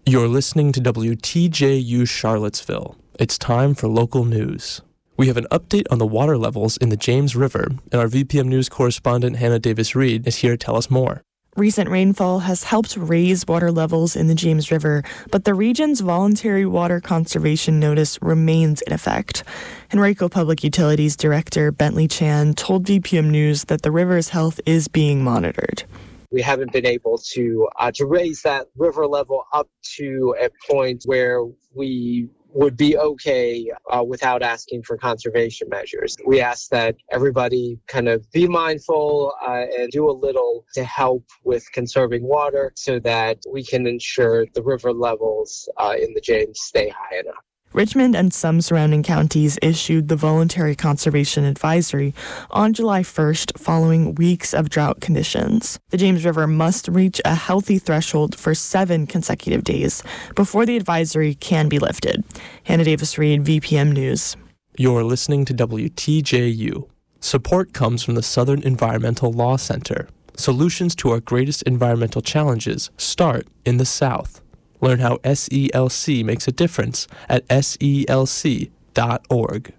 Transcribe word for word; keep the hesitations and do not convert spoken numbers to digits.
You're listening to W T J U Charlottesville. It's time for local news. We have an update on the water levels in the James River, and our V P M News correspondent Hannah Davis-Reed is here to tell us more. Recent rainfall has helped raise water levels in the James River, but the region's voluntary water conservation notice remains in effect. Henrico Public Utilities Director Bentley Chan told V P M News that the river's health is being monitored. We haven't been able to uh, to raise that river level up to a point where we would be okay uh, without asking for conservation measures. We ask that everybody kind of be mindful uh, and do a little to help with conserving water so that we can ensure the river levels uh, in the James stay high enough. Richmond and some surrounding counties issued the Voluntary Conservation Advisory on July first following weeks of drought conditions. The James River must reach a healthy threshold for seven consecutive days before the advisory can be lifted. Hannah Davis-Reed, V P M News. You're listening to W T J U. Support comes from the Southern Environmental Law Center. Solutions to our greatest environmental challenges start in the South. Learn how S E L C makes a difference at S E L C dot org.